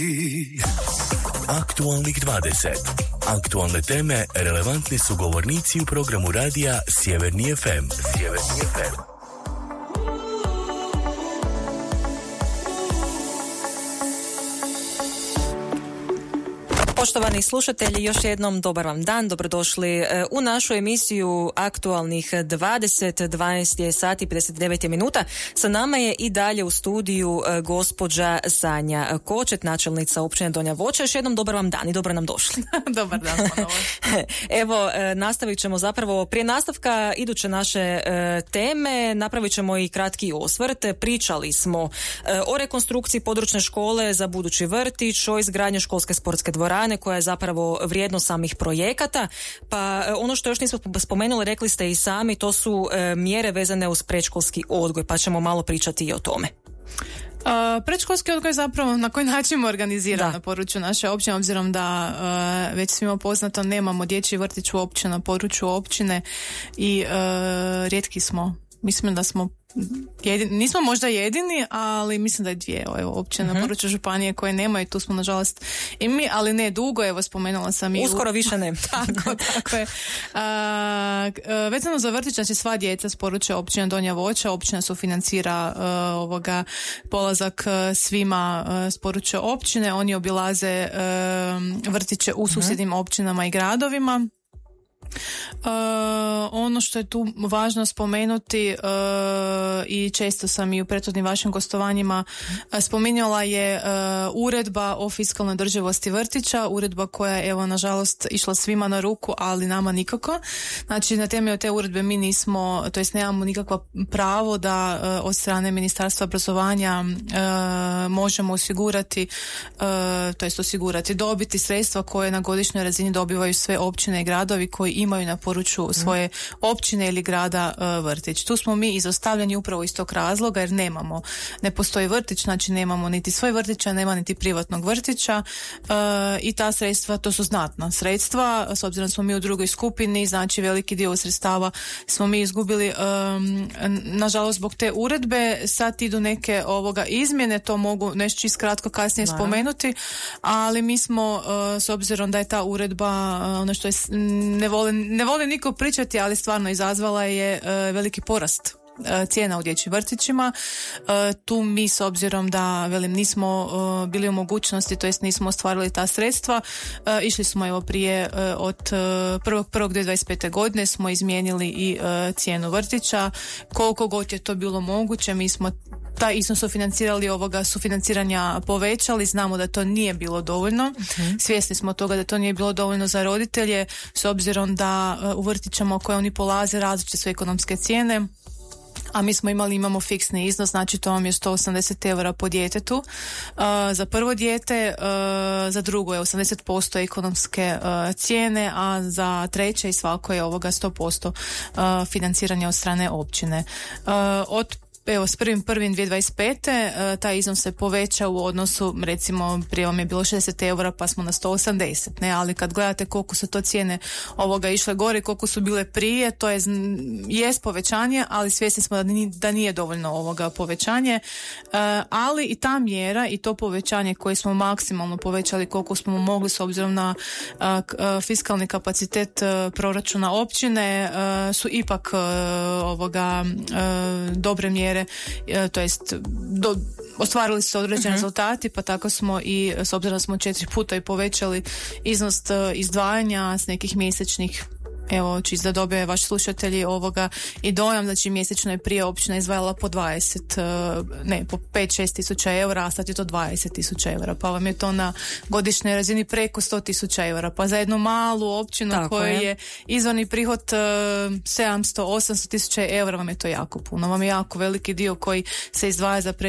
Aktualnih 20. Aktualne teme relevantni su govornici u programu radija Sjeverni FM. Sjeverni FM. Poštovani slušatelji, još jednom dobar vam dan, dobrodošli u našu emisiju Aktualnih 20, 12 je sati 59 minuta. Sa nama je i dalje u studiju gospođa Sanja Kočet, načelnica općine Donja Voća. Još jednom dobar vam dan i dobro nam došli. Dobar dan ponovo. Evo, nastavit ćemo zapravo prije nastavka iduće naše teme, napravit ćemo i kratki osvrt. Pričali smo o rekonstrukciji područne škole za budući vrtić, o izgradnji školske sportske dvorane koja je zapravo vrijedno samih projekata. Pa ono što još nismo spomenuli, rekli ste i sami, to su mjere vezane uz predškolski odgoj, pa ćemo malo pričati i o tome. Predškolski odgoj zapravo na koji način organiziran na području naše općine, obzirom da već svima poznato nemamo dječji vrtić uopće na području općine i rijetki smo. Mislim da smo nismo možda jedini, ali mislim da je dvije općine na području županije koje nemaju, tu smo nažalost i mi, ali ne dugo, evo spomenula sam i uskoro više ne. Tako je. Vezano za vrtić, znači sva djeca s područja općine Donja Voća, općina sufinancira polazak svima s područja općine, oni obilaze vrtiće u susjednim općinama i gradovima. Ono što je tu važno spomenuti i često sam i u prethodnim vašim gostovanjima spominjala je uredba o fiskalnoj održivosti vrtića, uredba koja je evo nažalost išla svima na ruku, ali nama nikako. Znači na temelju te uredbe mi nismo, to jest nemamo nikakvo pravo da od strane Ministarstva obrazovanja možemo osigurati, to jest osigurati, dobiti sredstva koje na godišnjoj razini dobivaju sve općine i gradovi koji imaju na području svoje općine ili grada vrtić. Tu smo mi izostavljeni upravo iz tog razloga jer ne postoji vrtić, znači nemamo niti svoj vrtića, nema niti privatnog vrtića i ta sredstva, to su znatna sredstva, s obzirom da smo mi u drugoj skupini, znači veliki dio sredstava smo mi izgubili, nažalost zbog te uredbe. Sad idu neke izmjene, to mogu nešto iskratko kasnije spomenuti, ali mi smo s obzirom da je ta uredba ono što je ne voli niko pričati, ali stvarno izazvala je veliki porast cijena u dječjim vrtićima. Tu mi s obzirom da nismo bili u mogućnosti, to jest nismo ostvarili ta sredstva, išli smo evo prije od 1.1.2025. godine smo izmijenili i cijenu vrtića. Koliko god je to bilo moguće, mi smo taj iznos sufinanciranja povećali, znamo da to nije bilo dovoljno. Svjesni smo toga da to nije bilo dovoljno za roditelje, s obzirom da u vrtićama koje oni polaze različite su ekonomske cijene, a mi imamo fiksni iznos, znači to vam je 180 eura po djetetu. Za prvo dijete, za drugo je 80% ekonomske cijene, a za treće i svako je 100% financiranja od strane općine. Evo, s 1.1.2025. taj iznos se poveća u odnosu, recimo, prije vam je bilo 60 eura pa smo na 180, ne, ali kad gledate koliko su to cijene išle gore, koliko su bile prije, to je povećanje, ali svjesni smo da nije dovoljno povećanje, ali i ta mjera i to povećanje koje smo maksimalno povećali koliko smo mogli s obzirom na fiskalni kapacitet proračuna općine su ipak dobre mjere, to jest ostvarili su određeni rezultati, pa tako smo i s obzirom da smo 4 puta i povećali iznos izdvajanja s nekih mjesečnih, evo čisto da dobije vaši slušatelji i dojam, znači mjesečno je prije općina izdvajala po 5-6 tisuća eura, a sad je to 20 tisuća eura, pa vam je to na godišnjoj razini preko 100 tisuća eura, pa za jednu malu općinu koja je izvorni prihod 700-800 tisuća eura vam je to jako puno, vam je jako veliki dio koji se izdvaja za